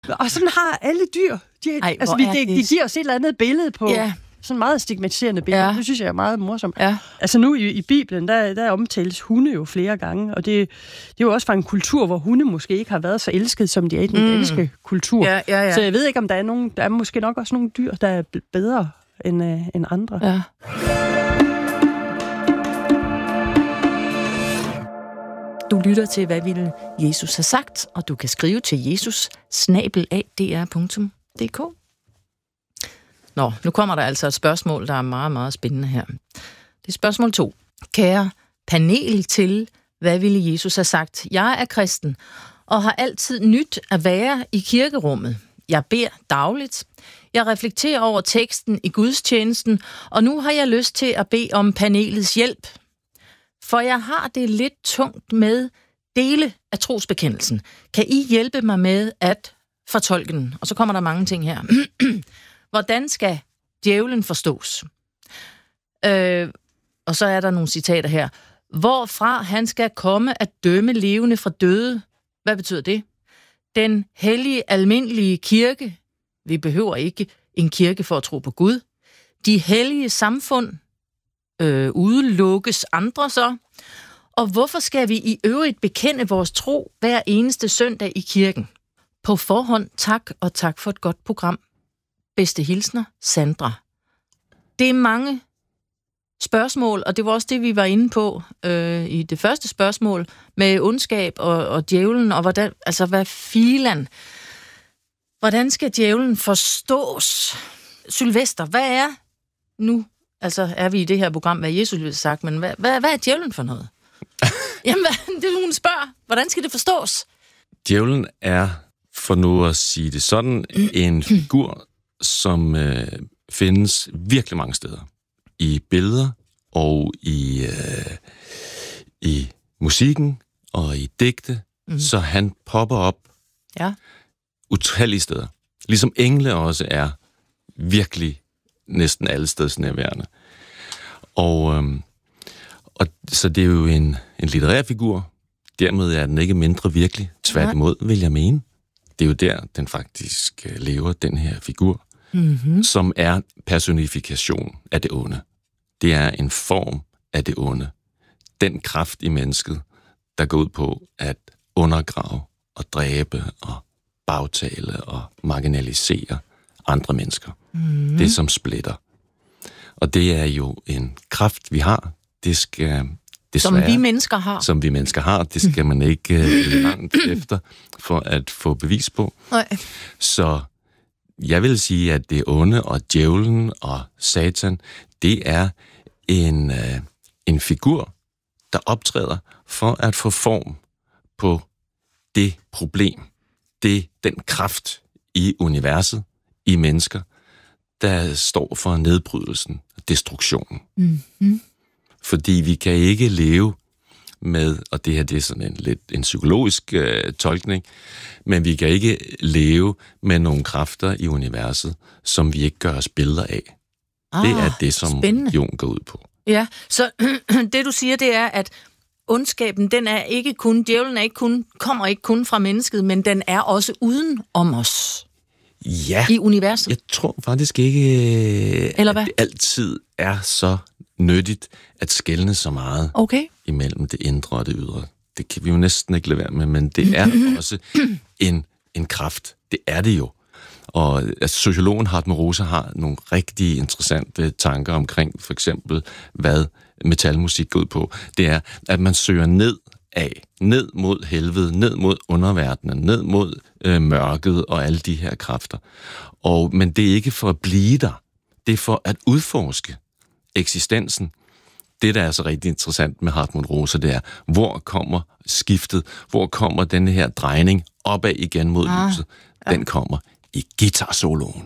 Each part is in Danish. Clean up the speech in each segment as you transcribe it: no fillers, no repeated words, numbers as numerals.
Og sådan har alle dyr. De giver os et eller andet billede på... Ja. Sådan meget stigmatiserende billede. Ja. Det synes jeg er meget morsomt. Ja. Altså nu i Bibelen, der omtales hunde jo flere gange, og det er jo også fra en kultur, hvor hunde måske ikke har været så elsket, som de er i den danske kultur. Ja. Så jeg ved ikke, om der er måske nok også nogle dyr, der er bedre end andre. Ja. Du lytter til, hvad ville Jesus have sagt, og du kan skrive til jesus@dr.dk. Nå, nu kommer der altså et spørgsmål, der er meget, meget spændende her. Det er spørgsmål 2. Kære panel til, hvad ville Jesus have sagt? Jeg er kristen og har altid nyt at være i kirkerummet. Jeg beder dagligt. Jeg reflekterer over teksten i gudstjenesten, og nu har jeg lyst til at bede om panelets hjælp. For jeg har det lidt tungt med dele af trosbekendelsen. Kan I hjælpe mig med at fortolke den? Og så kommer der mange ting her. Hvordan skal djævlen forstås? Og så er der nogle citater her. Hvorfra han skal komme at dømme levende fra døde. Hvad betyder det? Den hellige almindelige kirke. Vi behøver ikke en kirke for at tro på Gud. De hellige samfund. Udelukkes andre så. Og hvorfor skal vi i øvrigt bekende vores tro hver eneste søndag i kirken? På forhånd tak, og tak for et godt program. Bedste hilsner, Sandra. Det er mange spørgsmål, og det var også det, vi var inde på i det første spørgsmål, med ondskab og djævlen, og hvordan, altså hvad filan. Hvordan skal djævlen forstås? Sylvester, hvad er nu? Altså er vi i det her program, hvad Jesus ville have sagt, men hvad er djævlen for noget? Jamen, det er hun spørger. Hvordan skal det forstås? Djævlen er, for nu at sige det sådan, en figur, som findes virkelig mange steder. I billeder og i musikken og i digte, så han popper op utallige steder. Ligesom engle også er virkelig næsten alle steds nærværende. Og så det er jo en litterær figur. Dermed er den ikke mindre virkelig. Tværtimod, vil jeg mene. Det er jo der, den faktisk lever, den her figur, som er personifikation af det onde. Det er en form af det onde. Den kraft i mennesket, der går ud på at undergrave og dræbe og bagtale og marginalisere andre mennesker. Det, som splitter. Og det er jo en kraft, vi har. Det skal desværre, som vi mennesker har. Som vi mennesker har. Det skal man ikke langt efter for at få bevis på. Nej. Så jeg vil sige, at det onde og djævlen og satan, det er en figur, der optræder for at få form på det problem. Den kraft i universet, i mennesker, der står for nedbrydelsen, destruktionen. Fordi vi kan ikke leve med, og det her det er sådan en psykologisk tolkning, men vi kan ikke leve med nogle kræfter i universet, som vi ikke gør os billeder af. Det er det, som Jung går ud på. Ja, så det du siger, det er, at ondskaben, den er ikke kun, djævlen kommer ikke kun fra mennesket, men den er også uden om os. Ja, i universet. Jeg tror faktisk ikke, at det altid er så nyttigt at skelne så meget imellem det indre og det ydre. Det kan vi jo næsten ikke lade være med, men det er også en kraft. Det er det jo. Og altså, sociologen Hartmut Rosa har nogle rigtig interessante tanker omkring, for eksempel, hvad metalmusik går ud på. Det er, at man søger ned mod helvede, ned mod underverdenen, ned mod mørket og alle de her kræfter. Men det er ikke for at blive der. Det er for at udforske eksistensen. Det, der er så rigtig interessant med Hartmut Rosa, det er, hvor kommer skiftet? Hvor kommer denne her drejning opad igen mod lyset? Den kommer i guitarsoloen.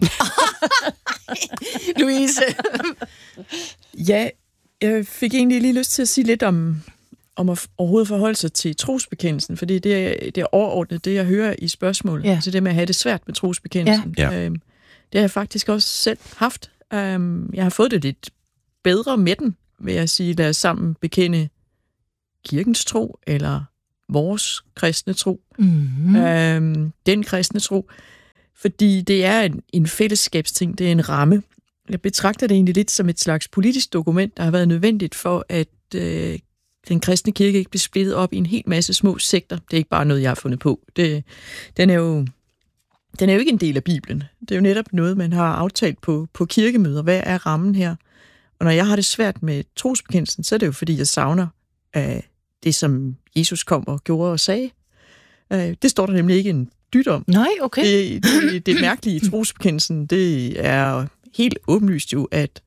Louise. Ja, jeg fik egentlig lige lyst til at sige lidt om at overhovedet forholde sig til trosbekendelsen, fordi det er overordnet det, jeg hører i spørgsmålet. Altså det med at have det svært med trosbekendelsen. Ja. Det har jeg faktisk også selv haft. Jeg har fået det lidt bedre med den, vil jeg sige. Lad os sammen bekende kirkens tro, eller vores kristne tro. Den kristne tro. fordi det er en fællesskabsting, det er en ramme. Jeg betragter det egentlig lidt som et slags politisk dokument, der har været nødvendigt for, at den kristne kirke ikke bliver splittet op i en hel masse små sekter. Det er ikke bare noget, jeg har fundet på. Den er jo ikke en del af Bibelen. Det er jo netop noget, man har aftalt på kirkemøder. Hvad er rammen her? Og når jeg har det svært med trosbekendelsen, så er det jo, fordi jeg savner det, som Jesus kom og gjorde og sagde. Det står der nemlig ikke en dyt om. Nej, okay. Det mærkelige i trosbekendelsen, det er helt åbenlyst jo, at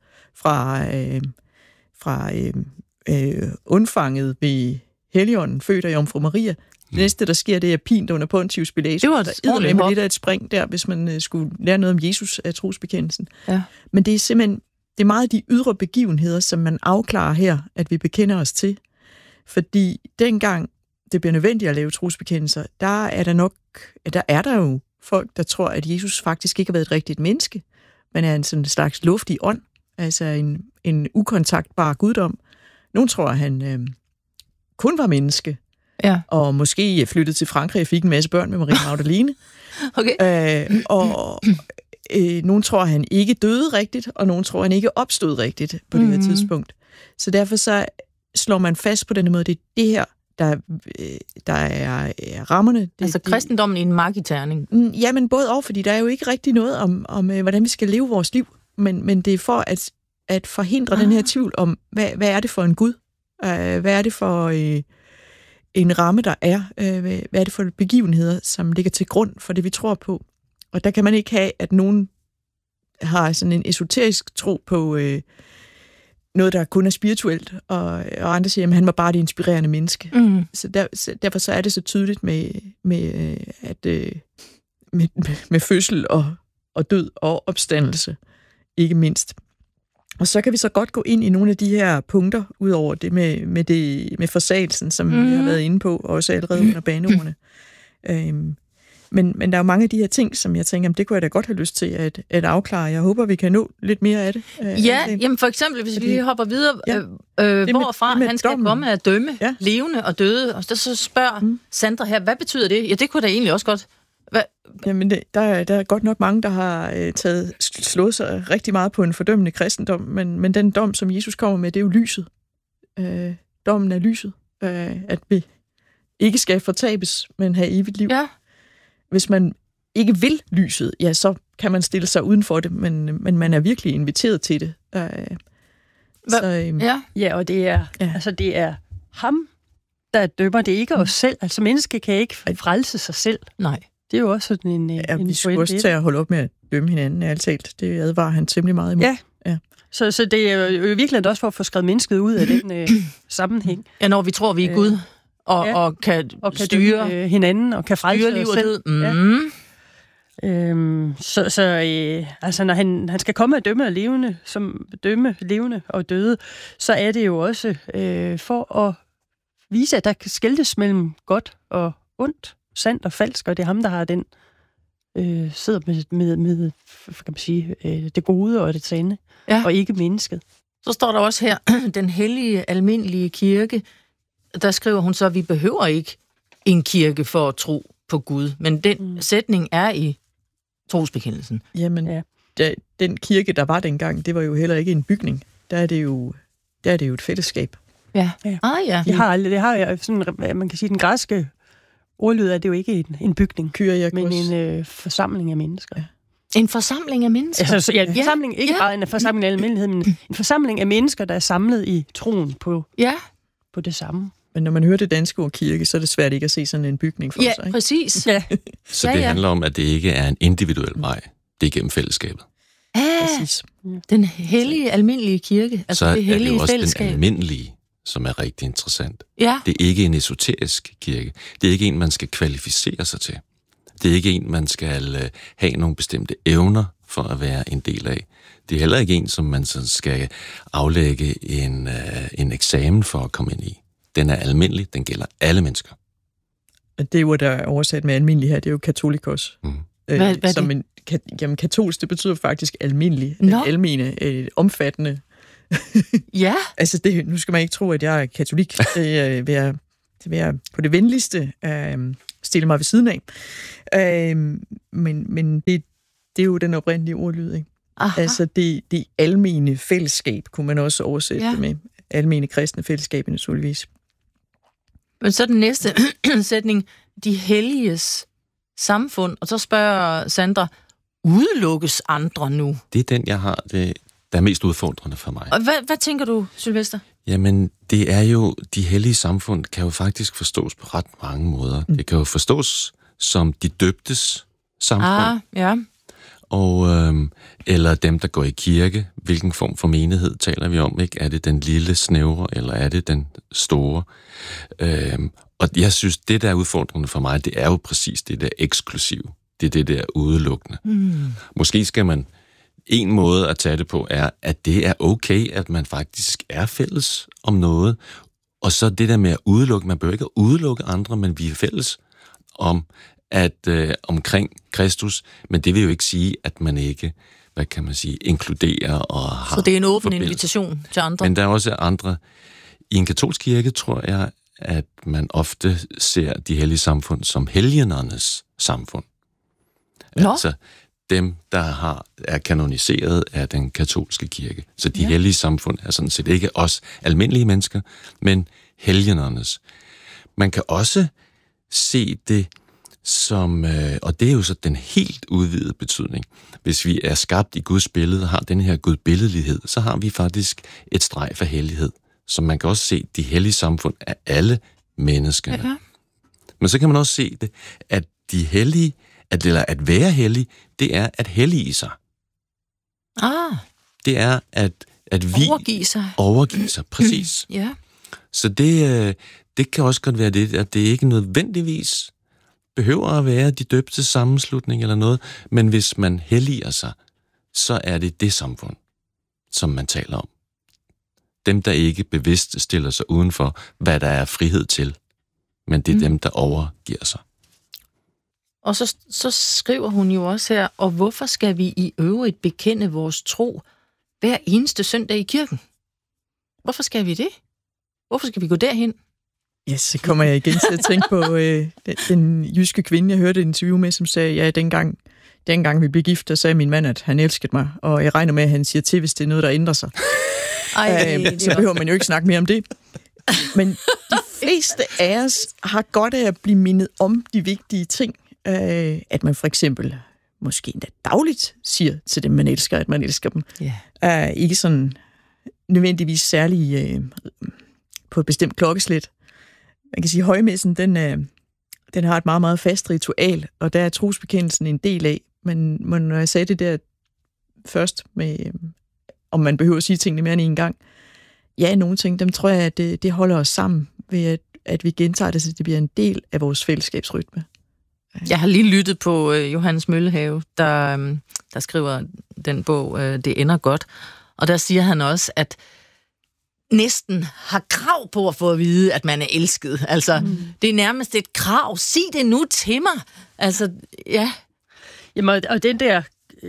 fra undfanget ved Helligånden, født af Jomfru Maria. Det næste, der sker, det er pint under Pontius Pilatus. Det var der lidt af et spring der, hvis man skulle lære noget om Jesus af trosbekendelsen. Ja. Men det er simpelthen det er meget de ydre begivenheder, som man afklarer her, at vi bekender os til. Fordi dengang det bliver nødvendigt at lave trosbekendelser, der er der jo folk, der tror, at Jesus faktisk ikke har været et rigtigt menneske, men er en sådan slags luftig ånd, altså en ukontaktbar guddom. Nogle tror, at han kun var menneske, og måske flyttede til Frankrig og fik en masse børn med Maria Magdalene. Okay. Nogle tror, at han ikke døde rigtigt, og nogle tror, at han ikke opstod rigtigt på det her tidspunkt. Så derfor så slår man fast på denne måde, det er det her, der er rammerne. Altså kristendommen i en markiterning? Jamen både og, fordi der er jo ikke rigtig noget om hvordan vi skal leve vores liv, men det er for at forhindre den her tvivl om, hvad er det for en Gud? Hvad er det for en ramme, der er? Hvad er det for begivenheder, som ligger til grund for det, vi tror på? Og der kan man ikke have, at nogen har sådan en esoterisk tro på noget, der kun er spirituelt, og andre siger, at han var bare det inspirerende menneske. Så derfor så er det så tydeligt med fødsel og død og opstandelse, ikke mindst. Og så kan vi så godt gå ind i nogle af de her punkter, ud over det med forsagelsen, som vi har været inde på, også allerede under baneordene. Men der er jo mange af de her ting, som jeg tænker, det kunne jeg da godt have lyst til at afklare. Jeg håber, vi kan nå lidt mere af det. Jamen for eksempel, hvis vi lige hopper videre, hvorfra han skal komme at dømme levende og døde, og så spørger Sandra her, hvad betyder det? Ja, det kunne da egentlig også godt. Jamen, der er godt nok mange, der har slået sig rigtig meget på en fordømmende kristendom, men den dom, som Jesus kommer med, det er jo lyset. Dommen er lyset. At vi ikke skal fortabes, men have evigt liv. Ja. Hvis man ikke vil lyset, ja, så kan man stille sig uden for det, men man er virkelig inviteret til det. Ja, og det er ham, der dømmer. Det er ikke os selv. Altså, mennesket kan ikke frelse sig selv. Nej. Det er jo også sådan en vi skulle også til at holde op med at dømme hinanden, ærligt talt. Det advarer han temmelig meget imod. Ja. Så det er jo virkelig også for at få skrevet mennesket ud af den sammenhæng. Ja, når vi tror, vi er Gud, og kan styre hinanden, og kan frelse liv og død. Altså, når han skal komme og dømme levende og døde, så er det jo også for at vise, at der kan skelnes mellem godt og ondt, sandt og falsk, og det er ham, der har den sidder med kan man sige, det gode og det sande, og ikke mennesket. Så står der også her, den hellige, almindelige kirke, der skriver hun så, at vi behøver ikke en kirke for at tro på Gud, men den sætning er i trosbekendelsen. Jamen, den kirke, der var dengang, det var jo heller ikke en bygning. Der er det jo et fællesskab. Ja. Det har sådan, man kan sige, den græske ordlyd er det jo ikke en bygning, men en forsamling af mennesker. Ja. En forsamling af mennesker? Altså, en forsamling, ikke bare en forsamling af almindelighed, men en forsamling af mennesker, der er samlet i troen på det samme. Men når man hører det danske ord kirke, så er det svært ikke at se sådan en bygning for sig. Ja, præcis. Ja. Så det handler om, at det ikke er en individuel vej. Det er gennem fællesskabet. Præcis. Den hellige, almindelige kirke. Altså så det hellige er det jo også fællesskab. Den almindelige, som er rigtig interessant. Ja. Det er ikke en esoterisk kirke. Det er ikke en, man skal kvalificere sig til. Det er ikke en, man skal have nogle bestemte evner for at være en del af. Det er heller ikke en, som man så skal aflægge en eksamen for at komme ind i. Den er almindelig, den gælder alle mennesker. Det ord, der er oversat med almindelig her, det er jo katolikos. Hvad som katolsk, det betyder faktisk almindelig, almene, omfattende. Ja. Altså, nu skal man ikke tro, at jeg er katolik. Det vil jeg på det venligste stille mig ved siden af. Men det er jo den oprindelige ordlyd, ikke? Aha. Altså det almene fællesskab, kunne man også oversætte det med. Almene kristne fællesskab, naturligvis. Men så den næste sætning, de helliges samfund, og så spørger Sandra, udelukkes andre nu? Det er den, jeg har, der er mest udfordrende for mig. Og hvad tænker du, Sylvester? Jamen, det er jo, de hellige samfund kan jo faktisk forstås på ret mange måder. Det kan jo forstås som de døbtes samfund. Ja. Og, eller dem, der går i kirke. Hvilken form for menighed taler vi om, ikke? Er det den lille snævre, eller er det den store? Og jeg synes, det der er udfordrende for mig, det er jo præcis det der eksklusive. Det er det der udelukkende. Måske skal man... En måde at tage det på er, at det er okay, at man faktisk er fælles om noget. Og så det der med at udelukke, man behøver ikke at udelukke andre, men vi er fælles om omkring Kristus. Men det vil jo ikke sige, at man ikke, hvad kan man sige, inkluderer og har... Så det er en åben invitation til andre? Men der er også andre. I en katolsk kirke tror jeg, at man ofte ser de hellige samfund som helgenernes samfund. Nå? Altså dem, der er kanoniseret af den katolske kirke. Så de hellige samfund er sådan set ikke os almindelige mennesker, men helgenernes. Man kan også se det som, og det er jo så den helt udvidede betydning. Hvis vi er skabt i Guds billede og har den her gudbilledlighed, så har vi faktisk et streg for hellighed. Så man kan også se de hellige samfund af alle menneskerne. Ja. Men så kan man også se det, at de hellige, at være hellig, det er at hellige sig. Det er at vi overgive sig, præcis. Ja. Så det kan også godt være det, at det ikke nødvendigvis behøver at være de døbte sammenslutning eller noget, men hvis man helliger sig, så er det samfund, som man taler om. Dem, der ikke bevidst stiller sig udenfor, hvad der er frihed til, men det er dem, der overgiver sig. Og så skriver hun jo også her, og hvorfor skal vi i øvrigt bekende vores tro hver eneste søndag i kirken? Hvorfor skal vi det? Hvorfor skal vi gå derhen? Ja, så kommer jeg igen til at tænke på den jyske kvinde, jeg hørte et interview med, som sagde, ja, dengang vi blev gift, der sagde min mand, at han elskede mig, og jeg regner med, at han siger til, hvis det er noget, der ændrer sig. Så behøver man jo ikke snakke mere om det. Men de fleste af os har godt af at blive mindet om de vigtige ting. At man for eksempel måske endda dagligt siger til dem, man elsker, at man elsker dem. Yeah. Ikke sådan nødvendigvis særlig på et bestemt klokkeslæt. Man kan sige, at højmessen, den har et meget, meget fast ritual, og der er trosbekendelsen en del af. Men når jeg sagde det der først, med om man behøver at sige tingene mere end en gang, ja, nogle ting, dem tror jeg, at det holder os sammen ved, at vi gentager det, så det bliver en del af vores fællesskabsrytme. Jeg har lige lyttet på Johannes Møllehave, der skriver den bog, Det ender godt. Og der siger han også, at næsten har krav på at få at vide, at man er elsket. Altså, det er nærmest et krav. Sig det nu til mig. Altså, ja. Jamen, og den der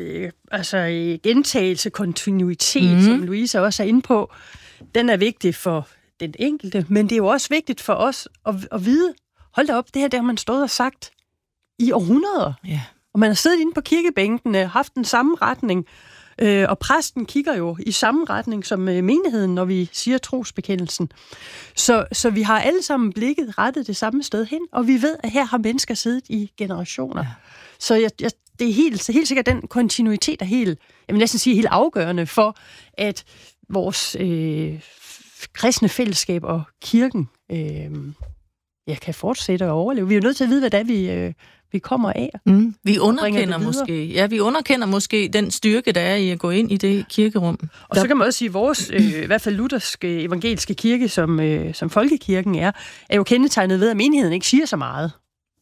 gentagelse, kontinuitet, som Louise også er inde på, den er vigtig for den enkelte, men det er jo også vigtigt for os at vide, hold da op, det her der har man stået og sagt i århundreder. Ja. Og man har siddet inde på kirkebænkene, haft den samme retning, og præsten kigger jo i samme retning som menigheden, når vi siger trosbekendelsen. Så vi har alle sammen blikket rettet det samme sted hen, og vi ved, at her har mennesker siddet i generationer. Ja. Så det er helt sikkert den kontinuitet er jeg vil næsten sige helt afgørende for, at vores kristne fællesskab og kirken kan fortsætte og overleve. Vi er jo nødt til at vide, hvad det er, vi kommer af. Vi underkender måske den styrke, der er i at gå ind i det kirkerum. Og så kan man også sige, at vores, i hvert fald lutherske evangeliske kirke, som folkekirken er jo kendetegnet ved, at menigheden ikke siger så meget.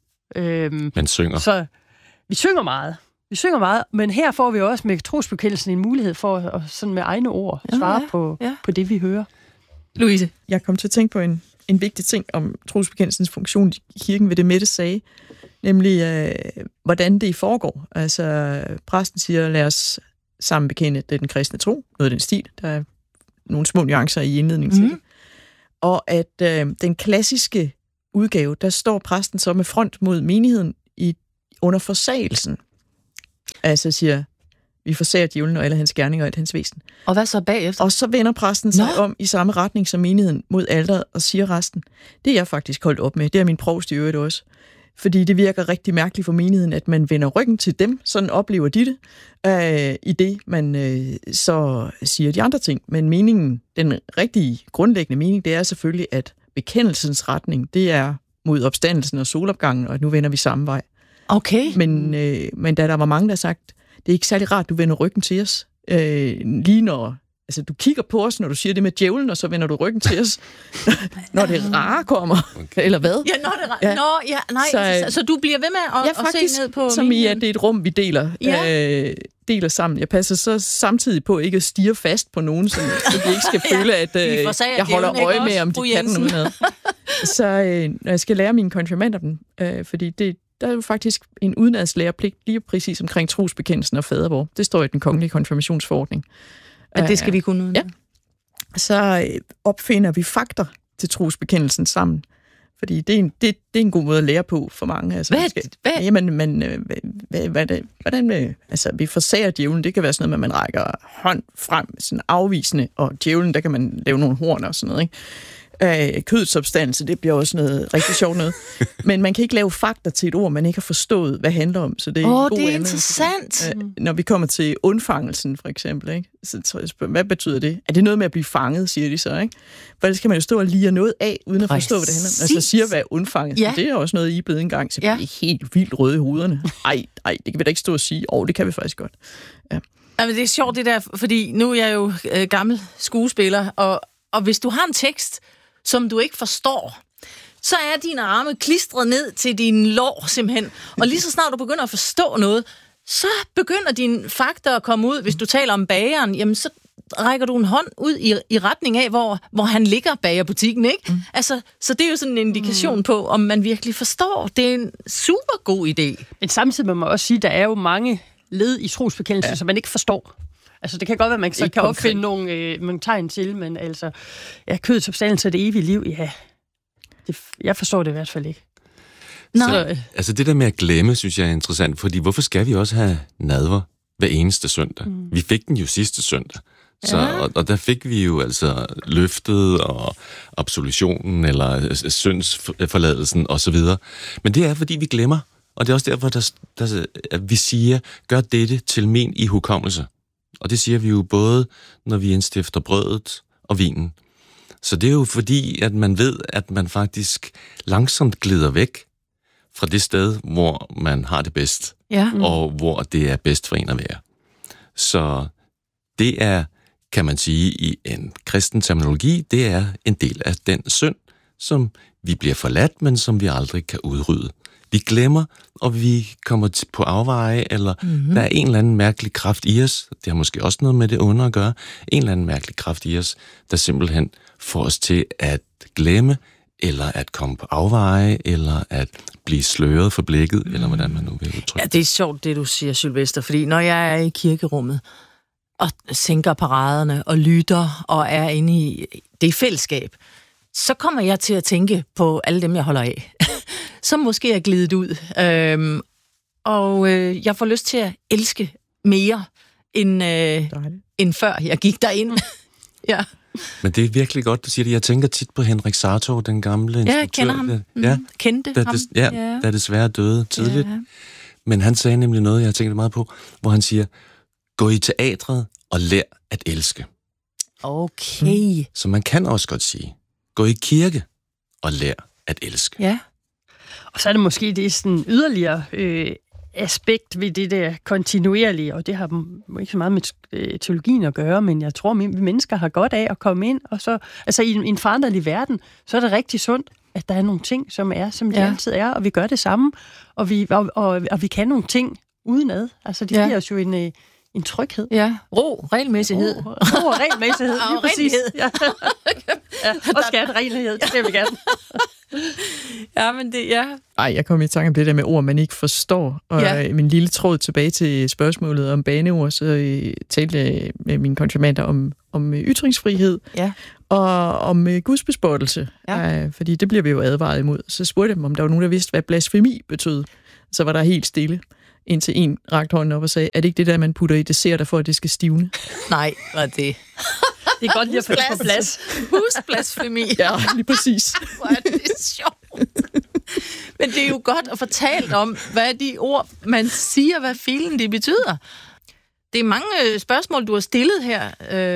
Man synger. Så vi synger meget, men her får vi også med trosbekendelsen en mulighed for at sådan med egne ord svare på det, vi hører. Louise? Jeg kom til at tænke på en vigtig ting om trosbekendelsens funktion i kirken, ved det Mette sagde, nemlig hvordan det foregår. Altså, præsten siger, lad os sammen bekende den kristne tro, noget af den stil. Der er nogle små nuancer i indledningen til det. Og at den klassiske udgave, der står præsten så med front mod menigheden under forsagelsen. Altså siger, vi forsager djævlen og alle hans gerninger og alt hans væsen. Og hvad så bagefter? Og så vender præsten sig om i samme retning som menigheden mod alteret og siger resten. Det er jeg faktisk holdt op med. Det er min provst i øvrigt også. Fordi det virker rigtig mærkeligt for menigheden, at man vender ryggen til dem. Sådan oplever de det, i det man så siger de andre ting. Men meningen, den rigtige grundlæggende mening, det er selvfølgelig, at bekendelsens retning, det er mod opstandelsen og solopgangen, og nu vender vi samme vej. Okay. Men da der var mange, der har sagt, det er ikke særlig rart, du vender ryggen til os. Lige når altså, du kigger på os, når du siger det med djævlen, og så vender du ryggen til os, når det rare kommer. Okay. Eller hvad? Ja, når det rare. Ja. Nå, ja, nej. Så du bliver ved med at se ned på... som i, at det er et rum, vi deler sammen. Jeg passer så samtidig på ikke at stirre fast på nogen, så de ikke skal føle, at jeg holder øje med, om de kan den udenad. Så når jeg skal lære mine konfirmander dem, fordi der er jo faktisk en udenadslærepligt lige præcis omkring trosbekendelsen og fadervor. Det står i den kongelige konfirmationsforordning. At det skal vi kunne uden. Ja. Så opfinder vi fakter til trosbekendelsen sammen. Fordi det er en god måde at lære på for mange. Altså, hvordan altså, vi forsager djævlen, det kan være sådan noget, at man rækker hånd frem, sådan afvisende, og djævlen, der kan man lave nogle horn og sådan noget, ikke? Kødets opstandelse, det bliver også noget rigtig sjovt noget. Men man kan ikke lave fakter til et ord, man ikke har forstået, hvad det handler om. Så det er en god det er interessant. Når vi kommer til undfangelsen, for eksempel, ikke? Så jeg spørger, hvad betyder det? Er det noget med at blive fanget, siger de så, ikke? For ellers kan man jo stå og lire noget af, uden at forstå, hvad det handler om. Altså siger, hvad undfanget. Ja. Det er også noget, I er blevet engang, så bliver helt vildt røde i hovederne. Ej, det kan vi da ikke stå og sige. Det kan vi faktisk godt. Ja. Men det er sjovt det der, fordi nu er jeg jo gammel skuespiller, og hvis du har en tekst, som du ikke forstår, så er dine arme klistret ned til dine lår simpelthen. Og lige så snart du begynder at forstå noget, så begynder dine fakta at komme ud. Hvis du taler om bageren, jamen så rækker du en hånd ud i retning af, hvor han ligger bagerbutikken, ikke? Altså, så det er jo sådan en indikation på, om man virkelig forstår. Det er en super god idé. Men samtidig må man også sige, at der er jo mange led i trosbekendelsen, som man ikke forstår. Altså, det kan godt være, at man så kan opfinde nogle tegn til, men altså, kødets opstandelse og det evige liv, jeg forstår det i hvert fald ikke. Altså, det der med at glemme, synes jeg er interessant, fordi hvorfor skal vi også have nadver hver eneste søndag? Vi fik den jo sidste søndag, og der fik vi jo altså løftet og absolutionen, eller syndsforladelsen osv. Men det er, fordi vi glemmer, og det er også derfor, at vi siger, gør dette til min i hukommelse. Og det siger vi jo både, når vi indstifter brødet og vinen. Så det er jo fordi, at man ved, at man faktisk langsomt glider væk fra det sted, hvor man har det bedst, og hvor det er bedst for en at være. Så det er, kan man sige, i en kristen terminologi, det er en del af den synd, som vi bliver forladt, men som vi aldrig kan udrydde. Vi glemmer, og vi kommer på afveje, eller der er en eller anden mærkelig kraft i os, det har måske også noget med det onde at gøre, en eller anden mærkelig kraft i os, der simpelthen får os til at glemme, eller at komme på afveje, eller at blive sløret for blikket, eller hvordan man nu vil udtrykke. Ja, det er sjovt, det du siger, Sylvester, fordi når jeg er i kirkerummet, og sænker paraderne, og lytter, og er inde i det fællesskab, så kommer jeg til at tænke på alle dem, jeg holder af. Som måske er glidet ud. Jeg får lyst til at elske mere, end før jeg gik derind. Ja. Men det er virkelig godt, du siger det. Jeg tænker tit på Henrik Sartor, den gamle instruktør. Ja, jeg kender ham. Kendte ham. Der desværre døde tidligt. Ja. Men han sagde nemlig noget, jeg har tænkt meget på, hvor han siger, gå i teatret og lær at elske. Okay. Så man kan også godt sige, gå i kirke og lær at elske. Ja. Og så er det måske det sådan yderligere aspekt ved det der kontinuerlige, og det har ikke så meget med teologien at gøre, men jeg tror, vi mennesker har godt af at komme ind, og så, altså i en foranderlig verden, så er det rigtig sundt, at der er nogle ting, som de altid er, og vi gør det samme, og vi kan nogle ting udenad. Altså det giver os jo en tryghed. Ja, regelmæssighed. Ro og regelmæssighed, lige præcis. Ja. Og renlighed, det vil vi gerne. Ja, men det, Ej, jeg kom i tanke om det der med ord, man ikke forstår. Og min lille tråd tilbage til spørgsmålet om baneord, så talte med mine konfirmander om ytringsfrihed. Ja. og om gudsbespottelse, fordi det bliver vi jo advaret imod. Så spurgte jeg dem, om der var nogen, der vidste, hvad blasfemi betød. Så var der helt stille, indtil en rakte hånden op og sagde, er det ikke det der, man putter i desserter, for at det skal stivne? Nej, var det. Det er godt lige at få det på plads. Husblasfemi. Ja, lige præcis. Hvor er det sjovt. Men det er jo godt at fortælle om, hvad de ord, man siger, hvad filen de betyder. Det er mange spørgsmål, du har stillet her.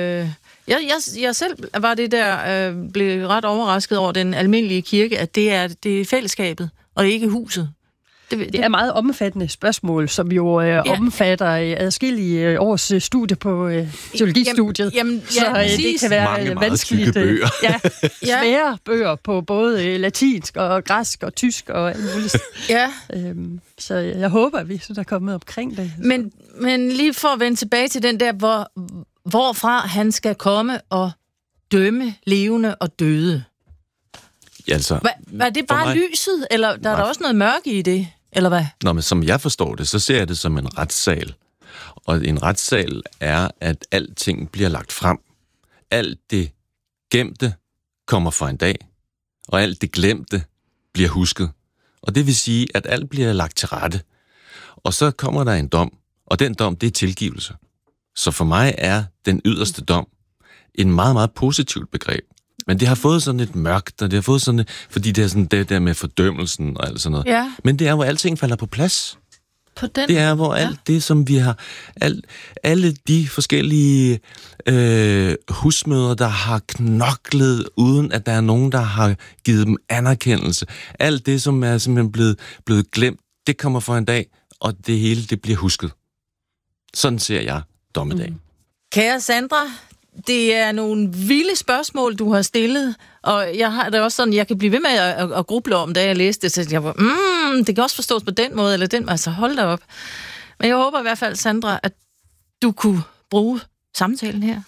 Jeg selv var det der, blev ret overrasket over den almindelige kirke, at det er fællesskabet, og ikke huset. Det er meget omfattende spørgsmål, som jo omfatter adskillige års studie på teologistudiet. Så det kan være vanskeligt. Svære bøger på både latinsk og græsk og tysk og alt muligt. Ja. Så jeg håber, at vi så er kommet omkring det. Men lige for at vende tilbage til den der, hvorfra han skal komme og dømme levende og døde. Altså, var det bare lyset, eller der er der også noget mørke i det, eller hvad? Nå, men som jeg forstår det, så ser jeg det som en retssal. Og en retssal er, at alting bliver lagt frem. Alt det gemte kommer for en dag, og alt det glemte bliver husket. Og det vil sige, at alt bliver lagt til rette. Og så kommer der en dom, og den dom, det er tilgivelse. Så for mig er den yderste dom en meget, meget positivt begreb. Men det har fået sådan et mørkt, og det har fået sådan et, fordi det er sådan det der med fordømmelsen og alt sådan noget. Ja. Men det er, hvor alting falder på plads. På den, det er, hvor alt det, som vi har, alle de forskellige husmødre, der har knoklet, uden at der er nogen, der har givet dem anerkendelse. Alt det, som er simpelthen blevet glemt, det kommer for en dag, og det hele, det bliver husket. Sådan ser jeg dommedag. Kære Sandra, det er nogle vilde spørgsmål, du har stillet, og jeg har det også sådan, jeg kan blive ved med at gruble om, da jeg læste det, så jeg var, det kan også forstås på den måde, eller den, altså hold da op. Men jeg håber i hvert fald, Sandra, at du kunne bruge samtalen her.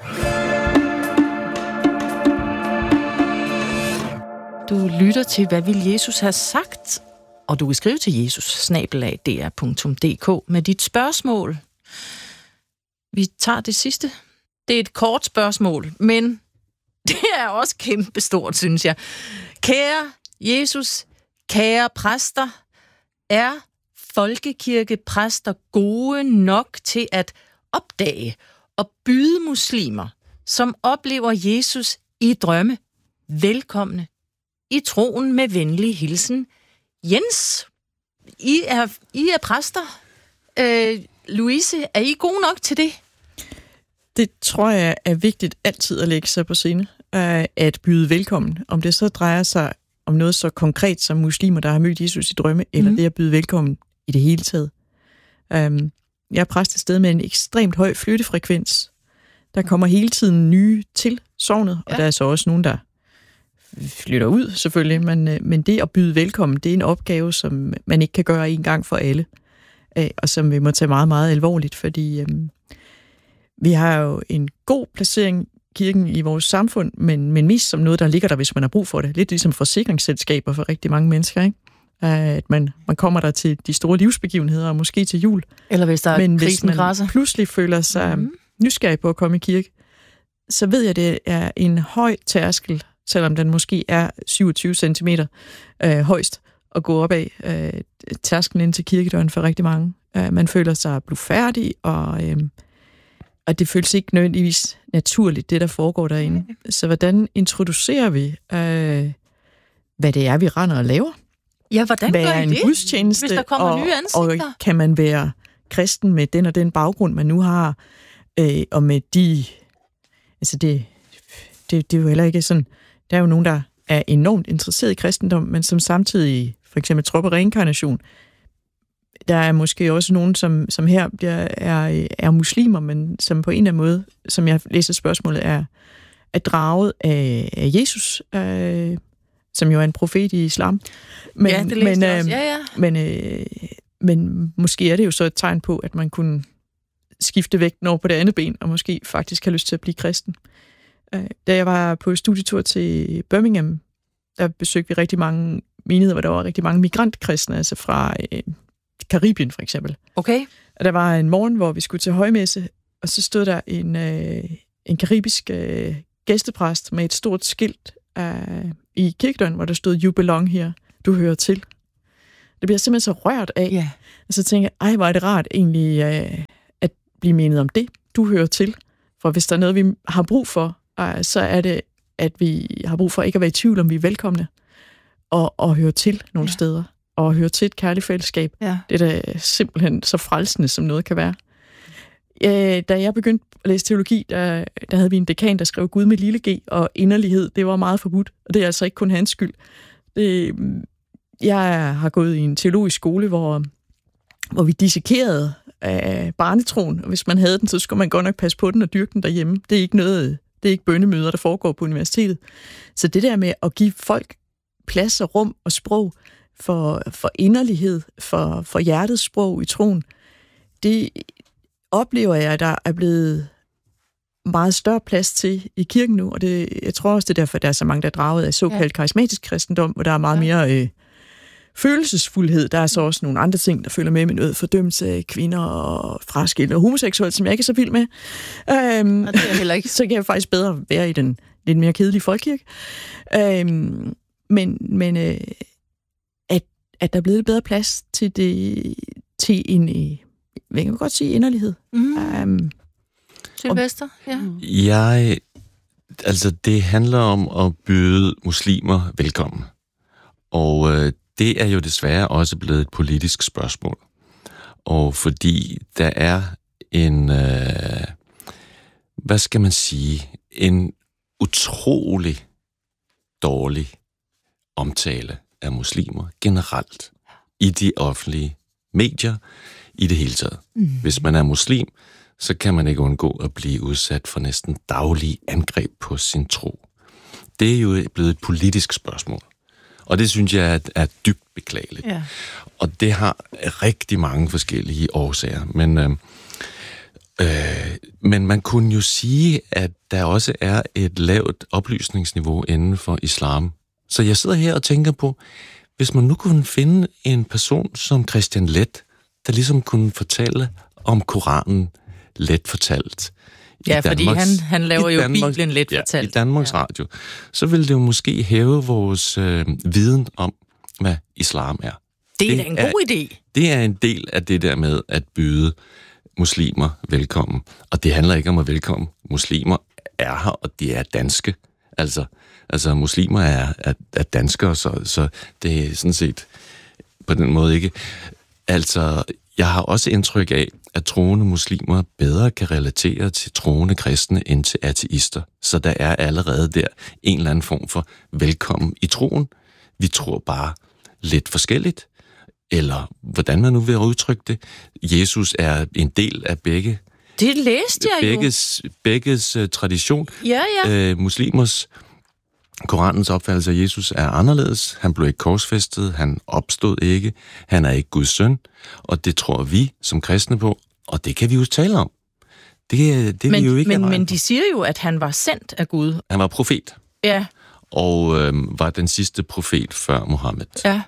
Du lytter til, hvad vil Jesus have sagt? Og du kan skrive til jesus@dr.dk med dit spørgsmål. Vi tager det sidste. Det er et kort spørgsmål, men det er også kæmpestort, synes jeg. Kære Jesus, kære præster, er folkekirkepræster gode nok til at opdage og byde muslimer, som oplever Jesus i drømme, velkomne i troen med venlig hilsen? Jens, I er præster. Louise, er I gode nok til det? Det tror jeg er vigtigt altid at lægge sig på scene, at byde velkommen. Om det så drejer sig om noget så konkret som muslimer, der har mødt Jesus i drømme, eller det at byde velkommen i det hele taget. Jeg er præst et sted med en ekstremt høj flyttefrekvens. Der kommer hele tiden nye til sognet, og der er så også nogen, der flytter ud selvfølgelig, men det at byde velkommen, det er en opgave, som man ikke kan gøre en gang for alle, og som vi må tage meget, meget alvorligt, fordi vi har jo en god placering kirken i vores samfund, men mest som noget, der ligger der, hvis man har brug for det. Lidt ligesom forsikringsselskaber for rigtig mange mennesker, ikke? At man kommer der til de store livsbegivenheder, og måske til jul. Eller hvis der er men krisen hvis man græsser. Pludselig føler sig nysgerrig på at komme i kirke, så ved jeg, det er en høj tærskel, selvom den måske er 27 cm højst, at gå op af tærsklen ind til kirkedøren for rigtig mange. Man føler sig blufærdig, og det føles ikke nødvendigvis naturligt, det der foregår derinde. Så hvordan introducerer vi, hvad det er, vi render og laver? Ja, hvordan hvad gør er I en det, gudstjeneste, hvis der kommer nye ansigter? Og kan man være kristen med den og den baggrund, man nu har, og med de... Altså det er jo heller ikke sådan... Der er jo nogen, der er enormt interesseret i kristendom, men som samtidig for eksempel tror på reinkarnation. Der er måske også nogen, som her er muslimer, men som på en eller anden måde, som jeg læser spørgsmålet, er draget af Jesus, som jo er en profet i islam. Men, ja, det læste jeg også. Men måske er det jo så et tegn på, at man kunne skifte vægten over på det andet ben, og måske faktisk have lyst til at blive kristen. Da jeg var på studietur til Birmingham, der besøgte vi rigtig mange menigheder, hvor der var rigtig mange migrantkristne, altså fra Karibien for eksempel. Okay. Og der var en morgen, hvor vi skulle til højmesse, og så stod der en karibisk gæstepræst med et stort skilt i kirkedøren, hvor der stod, "You belong here", du hører til. Det bliver simpelthen så rørt af. Yeah. Og så tænker jeg, hvor er det rart egentlig at blive mindet om det, du hører til. For hvis der er noget, vi har brug for, så er det, at vi har brug for ikke at være i tvivl, om vi er velkomne, og høre til nogle steder, og høre til et kærligt fællesskab. Ja. Det er da simpelthen så frelsende, som noget kan være. Da jeg begyndte at læse teologi, der havde vi en dekan, der skrev Gud med lille g, og inderlighed, det var meget forbudt, og det er altså ikke kun hans skyld. Jeg har gået i en teologisk skole, hvor vi dissekerede barnetroen, og hvis man havde den, så skulle man godt nok passe på den og dyrke den derhjemme. Det er ikke bønnemøder, der foregår på universitetet. Så det der med at give folk plads og rum og sprog for inderlighed, for hjertets sprog i troen, det oplever jeg, at der er blevet meget større plads til i kirken nu, og jeg tror også, det er derfor, der er så mange, der er draget af såkaldt karismatisk kristendom, hvor der er meget mere følelsesfuldhed. Der er så også nogle andre ting, der følger med noget fordømmelse af kvinder og fraskilte og homoseksuelle, som jeg ikke er så vild med. Det er heller ikke. Så kan jeg faktisk bedre være i den lidt mere kedelige folkekirke. Men at der er blevet lidt bedre plads til en, hvad kan man godt sige, inderlighed. Sylvester? Ja. Det handler om at byde muslimer velkommen. Og det er jo desværre også blevet et politisk spørgsmål. Og fordi der er en, hvad skal man sige, en utrolig dårlig omtale af muslimer generelt i de offentlige medier i det hele taget. Hvis man er muslim, så kan man ikke undgå at blive udsat for næsten daglige angreb på sin tro. Det er jo blevet et politisk spørgsmål. Og det synes jeg er dybt beklageligt. Ja. Og det har rigtig mange forskellige årsager. Men man kunne jo sige, at der også er et lavt oplysningsniveau inden for islam. Så jeg sidder her og tænker på, hvis man nu kunne finde en person som Christian Leth, der ligesom kunne fortælle om Koranen let fortalt. Ja, fordi han laver jo Bibelen let fortalt. I Danmarks Radio. Så ville det jo måske hæve vores viden om, hvad islam er. Det er en god idé. Det er en del af det der med at byde muslimer velkommen. Og det handler ikke om at velkomme. Muslimer er her, og de er danske. Altså muslimer er danskere, så det er sådan set på den måde ikke. Jeg har også indtryk af, at troende muslimer bedre kan relatere til troende kristne end til ateister. Så der er allerede der en eller anden form for velkommen i troen. Vi tror bare lidt forskelligt, eller hvordan man nu vil udtrykke det. Jesus er en del af begge. Det læste jeg begges tradition. Ja. Muslimers Koranens opfattelse af Jesus er anderledes. Han blev ikke korsfæstet, han opstod ikke, han er ikke Guds søn, og det tror vi som kristne på, og det kan vi jo tale om. Det vi jo ikke men de siger jo, at han var sendt af Gud. Han var profet. Ja. Og var den sidste profet før Mohammed. Ja.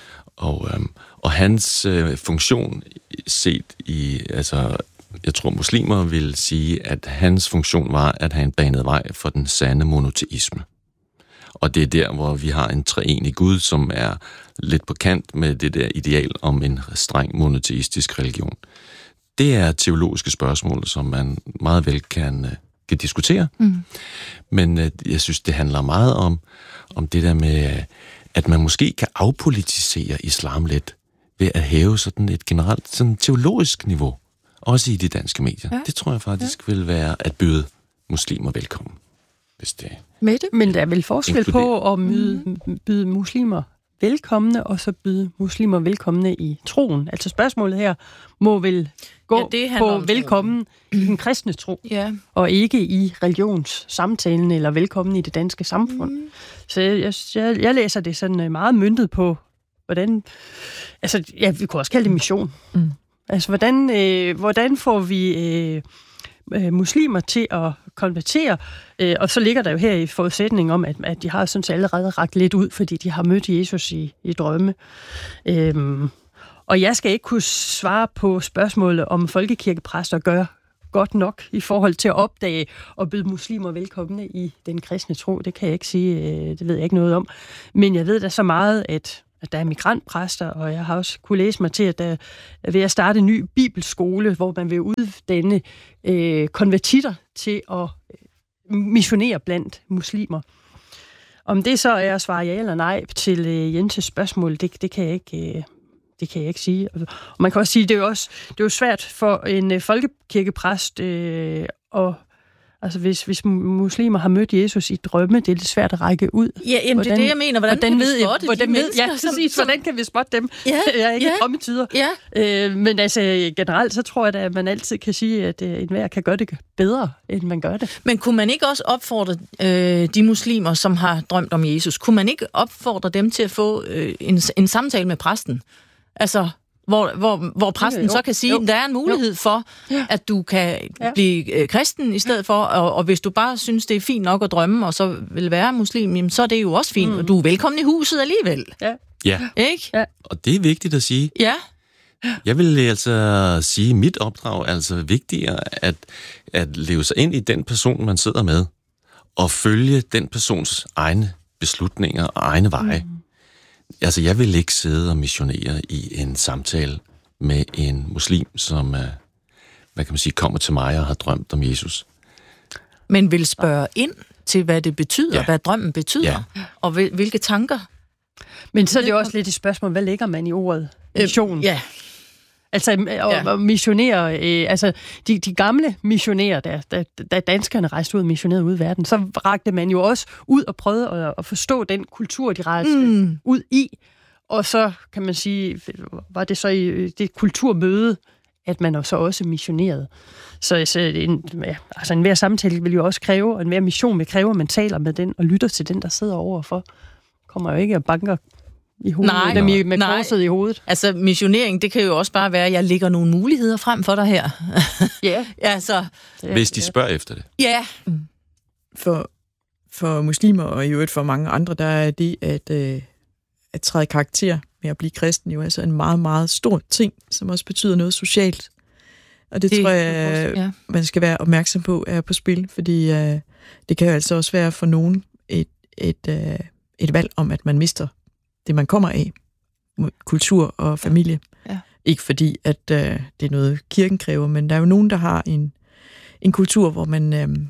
Og hans funktion set i, jeg tror muslimer vil sige, at hans funktion var, at han banede vej for den sande monoteisme. Og det er der, hvor vi har en treenig Gud, som er lidt på kant med det der ideal om en streng monoteistisk religion. Det er teologiske spørgsmål, som man meget vel kan diskutere. Men jeg synes, det handler meget om det der med, at man måske kan afpolitisere islam lidt ved at hæve sådan et generelt sådan teologisk niveau, også i de danske medier. Ja. Det tror jeg faktisk vil være at byde muslimer velkommen. Men der er vel forskel på at byde muslimer velkomne, og så byde muslimer velkomne i troen. Altså spørgsmålet her må vel gå på velkommen i den kristne tro, og ikke i religionssamtalen eller velkommen i det danske samfund. Så jeg læser det sådan meget møntet på, hvordan... vi kunne også kalde det mission. Altså, hvordan får vi muslimer til at konvertere, og så ligger der jo her i forudsætning om, at de har sådan set allerede rakt lidt ud, fordi de har mødt Jesus i drømme. Og jeg skal ikke kunne svare på spørgsmålet, om folkekirkepræster gør godt nok i forhold til at opdage og byde muslimer velkomne i den kristne tro. Det kan jeg ikke sige, det ved jeg ikke noget om. Men jeg ved da så meget, at der er migrantpræster, og jeg har også kunne læse mig til, at der er ved at starte en ny bibelskole, hvor man vil uddanne konvertitter til at missionere blandt muslimer. Om det så er at svare ja eller nej til Jens' spørgsmål, det kan jeg ikke sige. Og man kan også sige, det er jo svært for en folkekirkepræst altså hvis muslimer har mødt Jesus i drømme, det er lidt svært at række ud. Ja, jamen, det er det, jeg mener. Hvordan kan vi spotte de mennesker? Ja, præcis. Hvordan kan vi spotte dem? Ja, jeg er ikke komme tider. Ja. Men altså, generelt, så tror jeg da, at man altid kan sige, at enhver kan gøre det bedre, end man gør det. Men kunne man ikke også opfordre de muslimer, som har drømt om Jesus, kunne man ikke opfordre dem til at få en samtale med præsten? Altså, hvor præsten så kan sige, at der er en mulighed for, at du kan blive kristen i stedet for, og hvis du bare synes, det er fint nok at drømme, og så vil være muslim, jamen, så er det jo også fint, og du er velkommen i huset alligevel. Ja. Ikke? Ja. Og det er vigtigt at sige. Ja. Jeg vil altså sige, mit opdrag er altså vigtigere at leve sig ind i den person, man sidder med, og følge den persons egne beslutninger og egne veje. Altså, jeg vil ikke sidde og missionere i en samtale med en muslim, som, hvad kan man sige, kommer til mig og har drømt om Jesus. Men vil spørge ind til, hvad det betyder, hvad drømmen betyder, og hvilke tanker. Men så er det jo også lidt et spørgsmål, hvad lægger man i ordet mission? Altså, at missionere, altså de gamle missionærer, da danskerne rejste ud og missionerede ud i verden, så rakte man jo også ud og prøvede at forstå den kultur, de rejste ud i. Og så, kan man sige, var det så i det kulturmøde, at man så også missionerede. Så enhver samtale vil jo også kræve, og enhver mission vil kræve, at man taler med den og lytter til den, der sidder overfor. Kommer jo ikke og banker i hovedet, med korset i hovedet. Altså, missionering, det kan jo også bare være, at jeg lægger nogle muligheder frem for dig her. Hvis de spørger efter det. Ja. For muslimer, og i øvrigt for mange andre, der er det at træde karakter med at blive kristen jo altså en meget, meget stor ting, som også betyder noget socialt. Og det tror jeg, man skal være opmærksom på, er på spil, fordi det kan jo altså også være for nogen et valg om, at man mister det, man kommer af, kultur og familie. Ja. Ikke fordi, at det er noget, kirken kræver, men der er jo nogen, der har en kultur, hvor man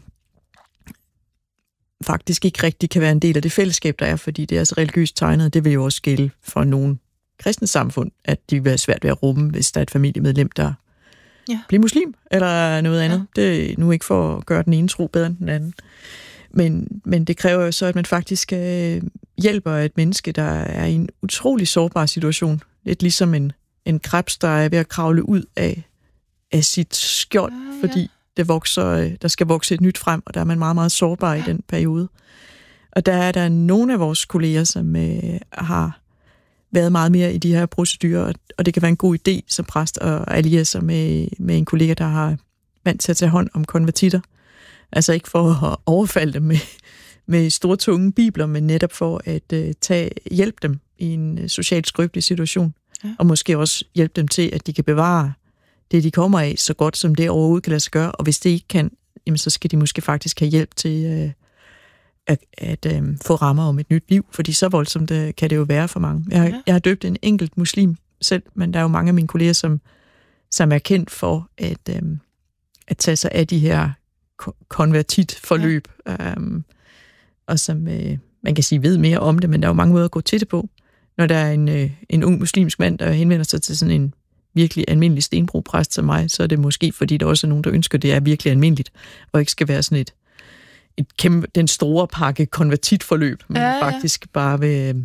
faktisk ikke rigtig kan være en del af det fællesskab, der er, fordi det er så religiøst tegnet. Det vil jo også gælde for nogle kristne samfund, at de vil være svært ved at rumme, hvis der er et familiemedlem, der bliver muslim, eller noget andet. Det er nu ikke for at gøre den ene tro bedre end den anden. Men det kræver jo så, at man faktisk hjælper et menneske, der er i en utrolig sårbar situation. Lidt ligesom en krebs, der er ved at kravle ud af sit skjold, fordi der skal vokse et nyt frem, og der er man meget, meget sårbar i den periode. Og der er der nogle af vores kolleger, som har været meget mere i de her procedurer, og det kan være en god idé som præst at alliere sig med en kollega, der har vant til at tage hånd om konvertitter. Altså ikke for at overfalde dem med store, tunge bibler, men netop for at hjælpe dem i en socialt skrøbelig situation. Ja. Og måske også hjælpe dem til, at de kan bevare det, de kommer af, så godt som det overhovedet kan lade sig gøre. Og hvis det ikke kan, jamen, så skal de måske faktisk have hjælp til at få rammer om et nyt liv, fordi så voldsomt kan det jo være for mange. Jeg har døbt en enkelt muslim selv, men der er jo mange af mine kolleger, som er kendt for at tage sig af de her konvertitforløb, og som man kan sige ved mere om det, men der er jo mange måder at gå til det på. Når der er en ung muslimsk mand, der henvender sig til sådan en virkelig almindelig stenbrugpræst som mig, så er det måske, fordi der også er nogen, der ønsker, det er virkelig almindeligt, og ikke skal være sådan et kæmpe, den store pakke konvertitforløb, men faktisk bare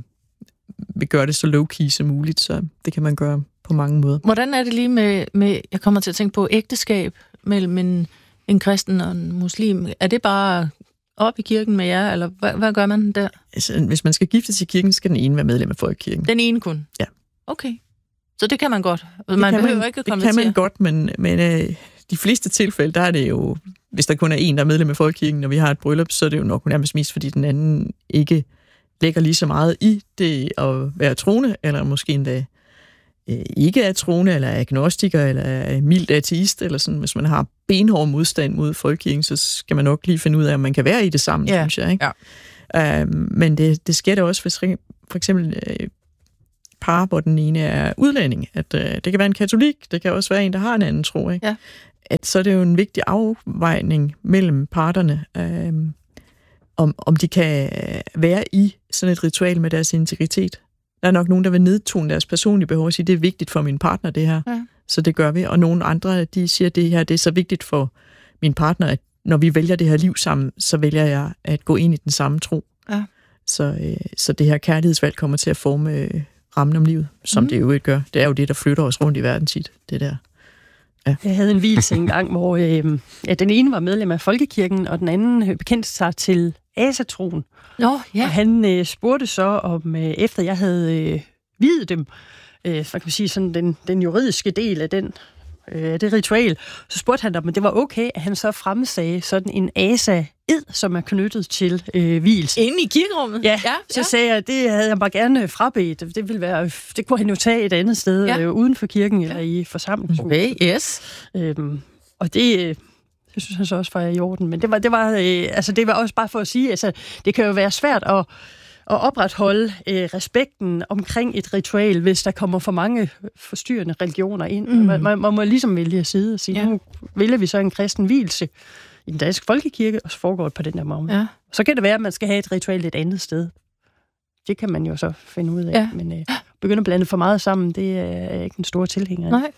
vil gøre det så low-key som muligt, så det kan man gøre på mange måder. Hvordan er det lige med jeg kommer til at tænke på ægteskab mellem en kristen og en muslim? Er det bare op i kirken med jer, eller hvad gør man der? Altså, hvis man skal giftes i kirken, skal den ene være medlem af folkekirken. Den ene kun? Ja. Okay. Så det kan man godt? Man behøver ikke at konvertere? Det kan man godt, men de fleste tilfælde, der er det jo, hvis der kun er en, der er medlem af folkekirken, når vi har et bryllup, så er det jo nok nærmest mest, fordi den anden ikke lægger lige så meget i det at være troende, eller måske endda ikke er troende, eller er agnostiker, eller er mildt ateist, eller sådan, hvis man har benhård modstand mod folkekirken, så skal man nok lige finde ud af, om man kan være i det sammen, synes jeg. Ikke? Ja. Men det sker da også, hvis for eksempel par, hvor den ene er udlænding, at det kan være en katolik, det kan også være en, der har en anden tro, ikke? Ja. At så er det jo en vigtig afvejning mellem parterne, om de kan være i sådan et ritual med deres integritet. Der er nok nogen, der vil nedtone deres personlige behov og sige, det er vigtigt for min partner, det her. Ja. Så det gør vi. Og nogle andre, de siger, det her det er så vigtigt for min partner, at når vi vælger det her liv sammen, så vælger jeg at gå ind i den samme tro. Ja. Så det her kærlighedsvalg kommer til at forme rammen om livet, som det jo ikke gør. Det er jo det, der flytter os rundt i verden tit, det der. Ja. Jeg havde en vielse engang, hvor den ene var medlem af Folkekirken, og den anden bekendte sig til asatroen. Og han spurgte så om, efter jeg havde viet dem, så kan man sige sådan den juridiske del af det ritual, så spurgte han om det var okay, at han så fremsagde sådan en asa-ed, som er knyttet til vielse. Inde i kirkerummet? Ja, så sagde jeg, det havde jeg bare gerne frabedt. Det kunne han jo tage et andet sted, uden for kirken eller i forsamlingen. Okay, yes. Og det synes han så også var i orden. Men det var også bare for at sige, altså, det kan jo være svært at opretholde respekten omkring et ritual, hvis der kommer for mange forstyrrende religioner ind. Man må ligesom vælge side og sige, nu vælger vi så en kristen vielse i den danske folkekirke, og så foregår det på den der måde. Ja. Så kan det være, at man skal have et ritual et andet sted. Det kan man jo så finde ud af. Ja. Men begynde at blande for meget sammen, det er ikke en stor tilhænger. Nej.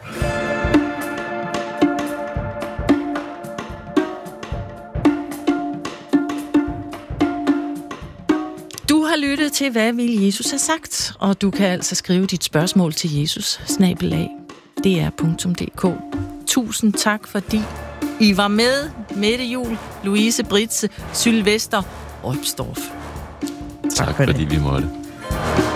Lyttet til, hvad vil Jesus have sagt? Og du kan altså skrive dit spørgsmål til jesus@dr.dk. Tusind tak, fordi I var med. Mette Juhl, Louise Britze, Sylvester Opstorff. Tak fordi vi måtte.